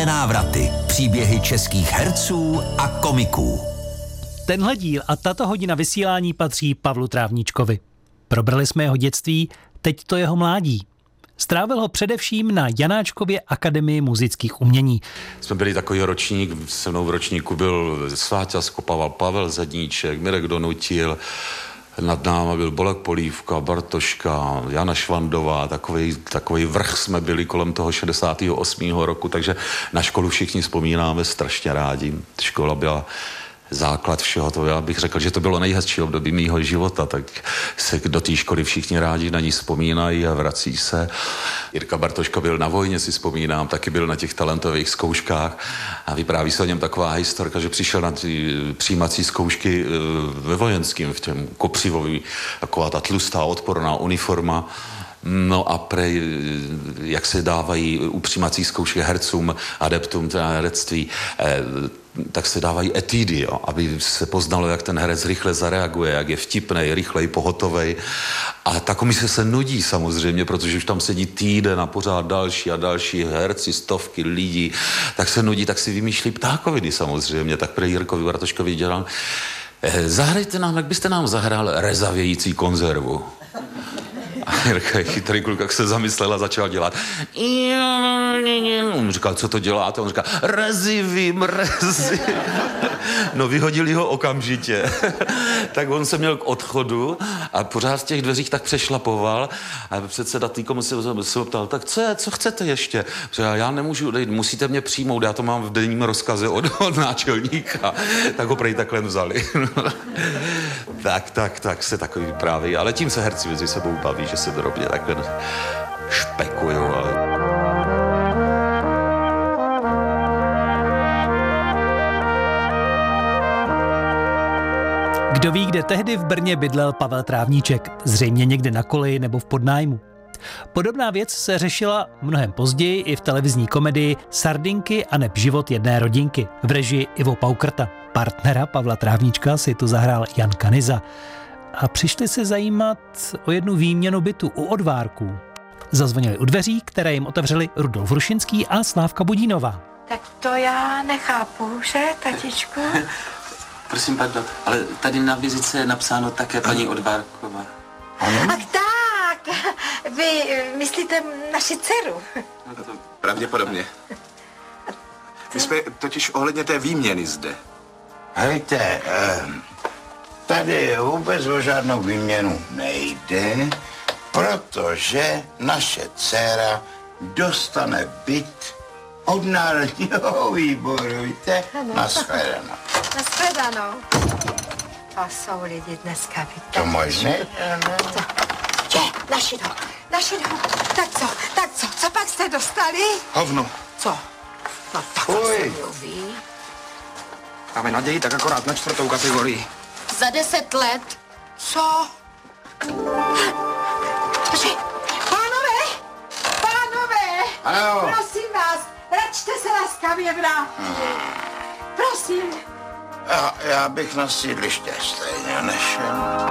návraty, příběhy českých herců a komiků. Tenhle díl a tato hodina vysílání patří Pavlu Trávníčkovi. Probrali jsme jeho dětství, teď to jeho mládí. Strávil ho především na Janáčkově akademii muzických umění. Jsme byli takový ročník, se mnou v ročníku byl Sváťa Skopaval, Pavel Zedníček, Mirek Donutil, nad náma byl Bolek Polívka, Bartoška, Jana Švandová, takový vrch jsme byli kolem toho 68. roku, takže na školu všichni vzpomínáme strašně rádi. Škola byla základ všeho toho. Já bych řekl, že to bylo nejhezčí období mýho života, tak se do té školy všichni rádi na ní vzpomínají a vrací se. Jirka Bartoška byl na vojně, si vzpomínám, taky byl na těch talentových zkouškách a vypráví se o něm taková historka, že přišel na ty přijímací zkoušky ve vojenským, v těm Kopřivový, taková ta tlustá odporná uniforma. No a jak se dávají u přijímacích zkoušek hercům, adeptům teda herectví, tak se dávají etídy, jo, aby se poznalo, jak ten herec rychle zareaguje, jak je vtipnej, rychlej, pohotovej. A ta komise se nudí samozřejmě, protože už tam sedí týden a pořád další a další herci, stovky lidí, tak se nudí, tak si vymýšlí ptákoviny samozřejmě. Tak pro Jirkovi Bartoškovi dělal, zahrajte nám, jak byste nám zahrál rezavějící konzervu. A Jirka, chytrý kluk, jak se zamyslel a začal dělat. On říkal, co to děláte? On říkal, rezivím. No vyhodili ho okamžitě. Tak on se měl k odchodu a pořád v těch dveřích tak přešlapoval a předseda té komise se ptal, tak co chcete ještě? Říkal, já nemůžu odejít, musíte mě přijmout, já to mám v denním rozkaze od náčelníka. Tak ho prej takhle vzali. tak se takový vypráví, ale tím se herci mezi sebou baví, že se drobně takhle špekujou, ale... Kdo ví, kde tehdy v Brně bydlel Pavel Trávníček, zřejmě někde na koleji nebo v podnájmu. Podobná věc se řešila mnohem později i v televizní komedii Sardinky aneb život jedné rodinky v režii Ivo Paukrta. Partnera Pavla Trávníčka si tu zahrál Jan Kanyza. A přišli se zajímat o jednu výměnu bytu u Odvárků. Zazvonili u dveří, které jim otevřeli Rudolf Rušinský a Slávka Budínová. Tak to já nechápu, že, tatičku? Prosím, pardon, ale tady na vizice je napsáno také paní Odvárková. Ach tak, vy myslíte naši dceru? No to Pravděpodobně. My jsme totiž ohledně té výměny zde. Hejte, tady vůbec o žádnou výměnu nejde, protože naše dcera dostane byt od Národního výboru, víte? Nashledanou. Nashledanou. To jsou lidi dneska, víte? To možné? Je, naši dom. Tak co pak jste dostali? Hovno. Co? No takhle se mluví. Máme naději tak akorát na 4. kategorii. Za 10 let. Co? Počkej, pánové, Ano. prosím vás, račte se laskavě vrátit. Prosím. Já bych na sídliště stejně nešel.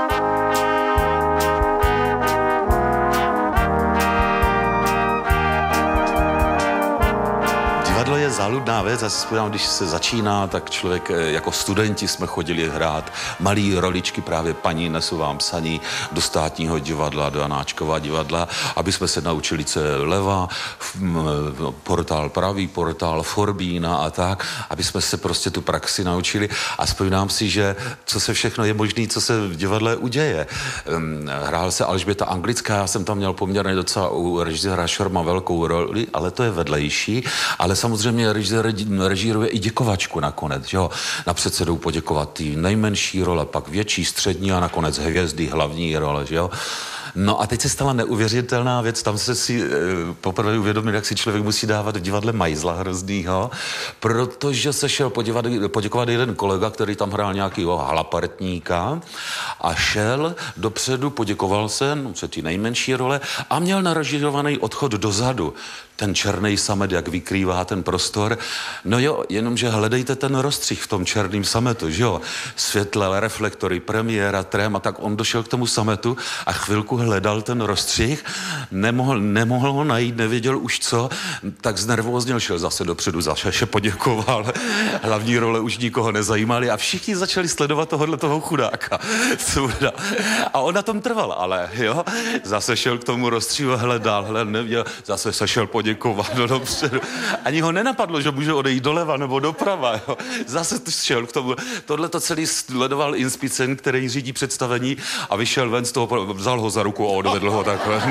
Divadlo je záludná věc, já si vzpomínám, když se začíná, tak člověk, jako studenti jsme chodili hrát malý roličky, právě Paní nesu vám psaní, do Státního divadla, do Janáčkova divadla, aby jsme se naučili, co je leva, portál pravý, portál Forbína a tak, aby jsme se prostě tu praxi naučili a vzpomínám si, že co se všechno je možné, co se v divadle uděje. Hrál se Alžběta Anglická, já jsem tam měl poměrně docela u režiséra Šorma velkou roli, ale to je vedlejší, ale samozřejmě režisér režíruje i děkovačku nakonec, že jo. Napřed se jdou poděkovat ty nejmenší role, pak větší, střední a nakonec hvězdy, hlavní role, že jo. No a teď se stala neuvěřitelná věc, tam se si poprvé uvědomil, jak si člověk musí dávat v divadle majzla hroznýho, protože se šel poděkovat jeden kolega, který tam hrál nějakýho halapartníka a šel dopředu, poděkoval se, no, ty nejmenší role a měl narežírovaný odchod dozadu. ten černý samet, jak vykrývá ten prostor. No jo, jenomže hledejte ten rozstřih v tom černém sametu, že jo? Světle, reflektory, premiéra, trém a tak on došel k tomu sametu a chvilku hledal ten rozstřih, nemohl ho najít, nevěděl už co, tak znervózněl, šel zase dopředu, zase poděkoval, hlavní role už nikoho nezajímaly a všichni začali sledovat toho chudáka. A on na tom trval, ale jo, zase šel k tomu rozstřihu, hledal, nevěděl, zase se šel poděkovat dopředu. Ani ho nenapadlo, že může odejít doleva nebo doprava, jo. Zase šel k tomu. Tohle to celý sledoval inspicient, který řídí představení a vyšel ven z toho, vzal ho za ruku a odvedl ho takhle.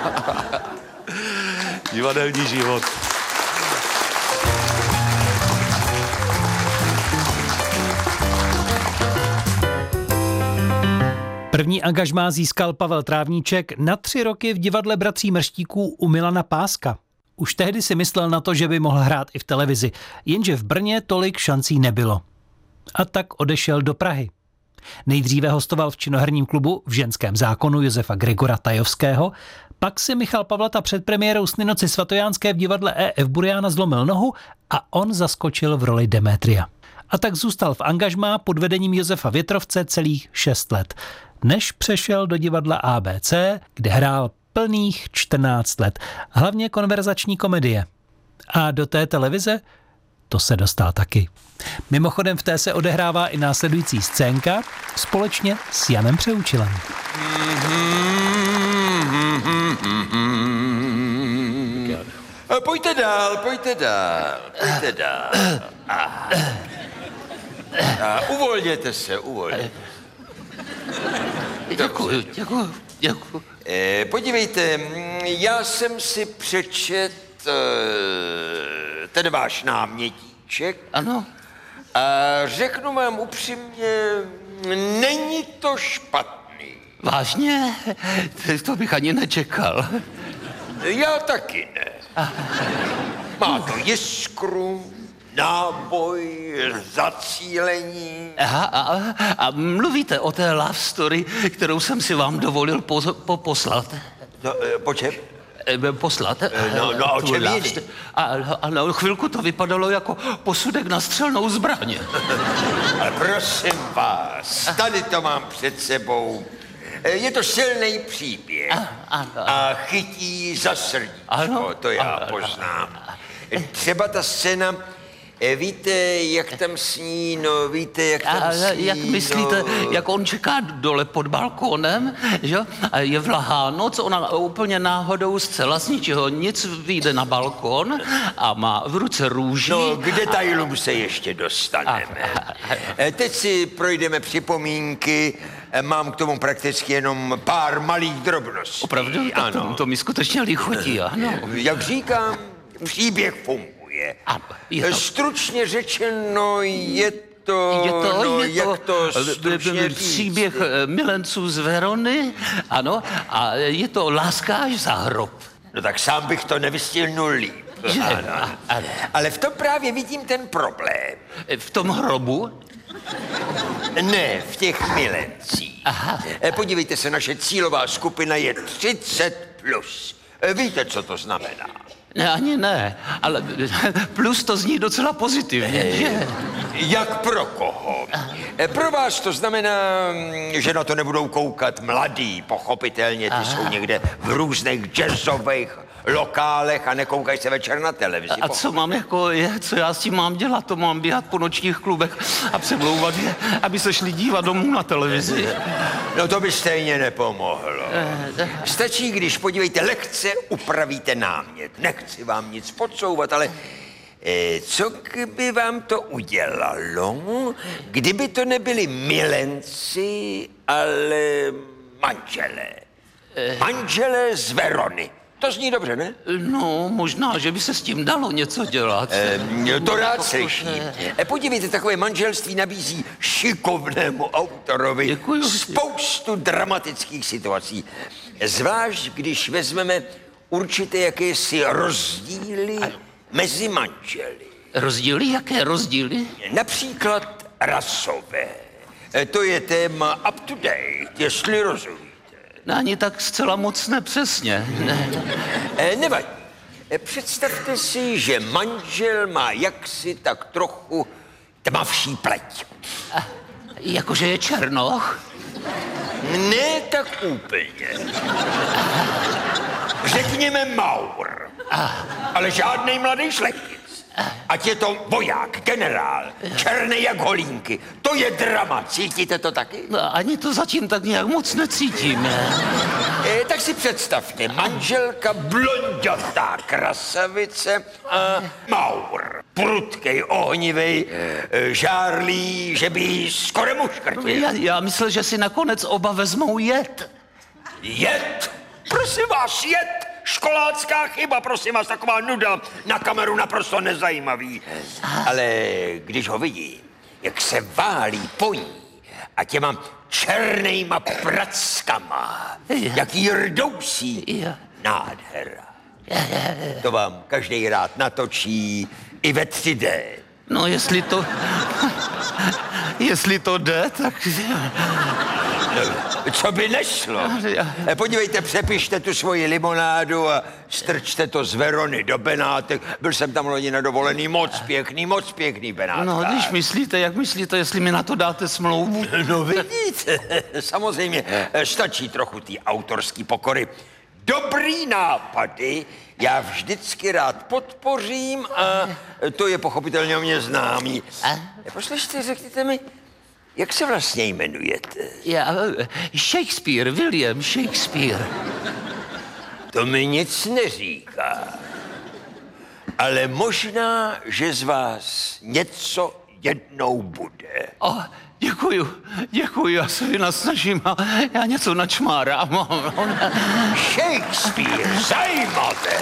Divadelní život. První angažmá získal Pavel Trávníček na 3 roky v divadle Bratří Mrštíků u Milana Páska. Už tehdy si myslel na to, že by mohl hrát i v televizi, jenže v Brně tolik šancí nebylo. A tak odešel do Prahy. Nejdříve hostoval v činoherním klubu v Ženském zákonu Josefa Gregora Tajovského, pak si Michal Pavlata před premiérou Sny Svatojánské v divadle E.F. Buriana zlomil nohu a on zaskočil v roli Demetria. A tak zůstal v angažmá pod vedením Josefa Větrovce celých 6 let, než přešel do divadla ABC, kde hrál plných 14 let, hlavně konverzační komedie. A do té televize to se dostal taky. Mimochodem v té se odehrává i následující scénka společně s Janem Přeučilem. Pojďte dál. Uvolněte se. Děkuji. Podívejte, já jsem si přečet ten váš námětíček. Ano. A řeknu vám upřímně, není to špatný. Vážně? To bych ani nečekal. Já taky ne. Má to jiskru, náboj, zacílení. A mluvíte o té love story, kterou jsem si vám dovolil poslat? No, po čem? Poslat? No, o čem jiný? Ano, chvilku to vypadalo jako posudek na střelnou zbraň. Ale prosím vás, tady to mám před sebou. Je to silný příběh a chytí za srdíčko, to já poznám. Třeba ta scéna, víte, jak tam sní, Jak myslíte, jak on čeká dole pod balkónem, že? A je vlahá noc, ona úplně náhodou zcela z ničeho nic vyjde na balkón a má v ruce růži. No, k detailům se ještě dostaneme. Teď si projdeme připomínky, mám k tomu prakticky jenom pár malých drobností. Opravdu? Ano. To mi skutečně lichotí, ano. Jak říkám, příběh funguje. Stručně řečeno, je to stručně příběh milenců z Verony, ano, a je to láska až za hrob. No tak sám bych to nevystihnul líp. Ano. Ale v tom právě vidím ten problém. V tom hrobu? Ne, v těch milencích. Podívejte se, naše cílová skupina je 30+. Víte, co to znamená? Ne, ani ne, ale plus to zní docela pozitivně, že? Jak pro koho? Pro vás to znamená, že na to nebudou koukat mladí, pochopitelně, ty jsou někde v různých jazzových lokálech a nekoukají se večer na televizi. A co mám co já s tím mám dělat? To mám běhat po nočních klubech a přemlouvat je, aby se šli dívat domů na televizi. No to by stejně nepomohlo. Stačí, když, podívejte, lehce upravíte námět. Nechci vám nic podsouvat, ale co by vám to udělalo, kdyby to nebyli milenci, ale manželé? Manželé z Verony. To zní dobře, ne? No, možná, že by se s tím dalo něco dělat. To rád slyším. Podívejte, takové manželství nabízí šikovnému autorovi spoustu dramatických situací. Zvlášť, když vezmeme určité jakési rozdíly mezi manželi. Rozdíly? Jaké rozdíly? Například rasové. To je téma up to date, jestli rozumíte. Ani tak zcela moc nepřesně. Nevadí. Představte si, že manžel má jaksi tak trochu tmavší pleť. Jakože je černoch? Ne tak úplně. Řekněme Maur. Ale žádnej mladý šlechtic. Ať je to voják, generál, černý jak holínky. To je drama. Cítíte to taky? No, ani to zatím tak nějak moc necítíme. Tak si představte, manželka blondětá krasavice a Maur. Prudkej, ohnivej, žárlí, že by skoro mu škrtil. Já myslel, že si nakonec oba vezmou jed. Jed? Prosím vás, jed! Školácká chyba, prosím vás, taková nuda, na kameru naprosto nezajímavý. Ale když ho vidím, jak se válí po ní a těma černejma prackama, jak jí rdousí, nádhera. To vám každý rád natočí i ve 3D. No, jestli to jde, tak... Co by nešlo? Podívejte, přepište tu svoji limonádu a strčte to z Verony do Benátek. Byl jsem tam loni na dovolený, moc pěkný Benátka. No, když myslíte, jak myslíte, jestli mi na to dáte smlouvu? No vidíte, samozřejmě stačí trochu té autorský pokory. Dobrý nápady já vždycky rád podpořím a to je pochopitelně o mě známý. Poslyšte, řekněte mi, jak se vlastně jmenujete? Shakespeare, William Shakespeare. To mi nic neříká. Ale možná, že z vás něco jednou bude. Děkuju, já se vynasnažím a já něco načmárám. Shakespeare, zajímavé.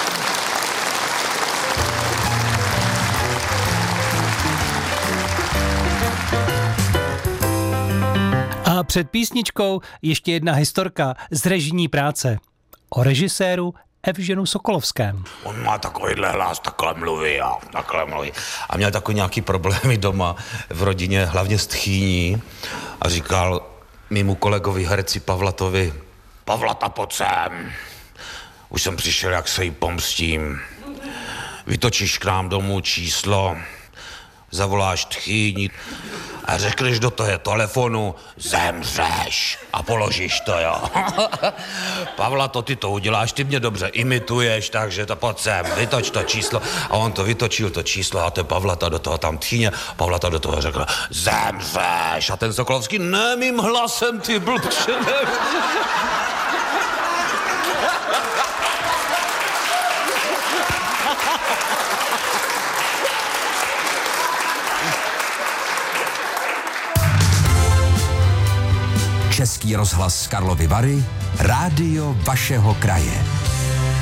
A před písničkou ještě jedna historka z režijní práce o režiséru Evženu Sokolovském. On má takovýhle hlas, takhle mluví. A měl takový nějaký problémy doma v rodině, hlavně s tchýní. A říkal mému kolegovi herci Pavlatovi: Pavlata, pojď sem. Už jsem přišel, jak se jí pomstím. Vytočíš k nám domů číslo, zavoláš tchýni a řekneš do toho telefonu: zemřeš, a položíš to, jo. Pavla, ty to uděláš, ty mě dobře imituješ, takže to pojď sem, vytoč to číslo. A on to vytočil, to číslo, a ten Pavlata do toho tam tchýně, Pavlata do toho řekl: zemřeš. A ten Sokolovský: ne mým hlasem, ty blbče, ne. Český rozhlas Karlovy Vary, rádio vašeho kraje.